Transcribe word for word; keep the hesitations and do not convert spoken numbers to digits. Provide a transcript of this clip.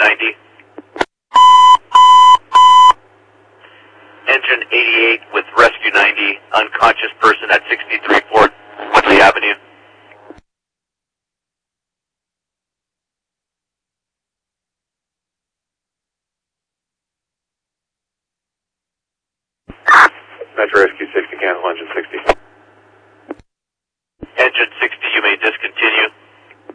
ninety. Engine eighty-eight with Rescue ninety, unconscious person at sixty-three Fort Woodley Avenue. Metro Rescue sixty, cancel engine sixty.